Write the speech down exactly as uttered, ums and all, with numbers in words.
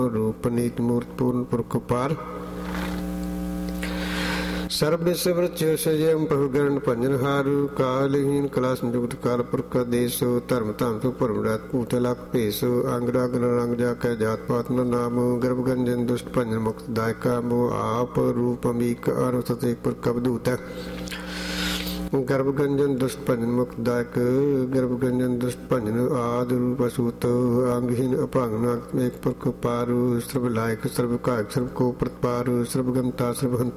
रूप नीत मूर्त पूर्ण पुरख पार सर्व विश्ववृत्य सजयम प्रभुगण भंजन हारु कालहीन कला संयुक्त काल पुरख देशो धर्म धाम सो परमरात भूत लख भेसो अंग राग रंग जाकै जात पात न नाम गर्भ गंजन दुष्ट भंजन मुक्त दायका मो आप रूप अमीक अनुसत एक पुरख अवधूत गर्भ गंजन दुष्ट भंजन मुक्त दायक गर्भ गंजन दुष्ट भंजन आदि रूप असूत अंगहीन अभंग एक पुरख पारु सर्व लायक सर्व कायक सर्व को प्रतपारु सर्व गंता सर्व